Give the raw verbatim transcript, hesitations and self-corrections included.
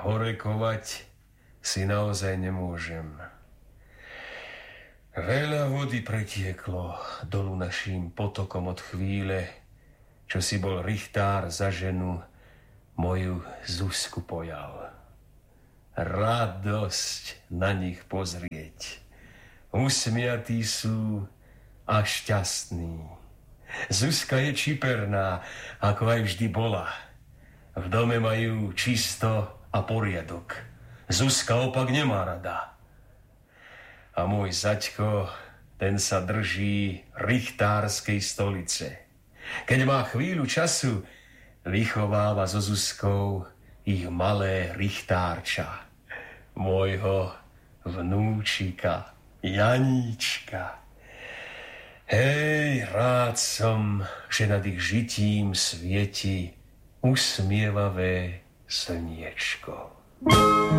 horekovať si naozaj nemôžem. Veľa vody pretieklo dolu naším potokom od chvíle, čo si bol Richtár za ženu moju Zuzku pojal. Radosť na nich pozrieť. Usmiatí sú a šťastní. Zuzka je čiperná, ako aj vždy bola. V dome majú čisto a poriadok. Zuzka opak nemá rada. A môj zaťko, ten sa drží richtárskej stolice. Keď má chvíľu času, vychováva so Zuzkou ich malé richtárča. Môjho vnúčika, Janíčka. Hej, rád som, že nad ich žitím svieti usmievavé slniečko.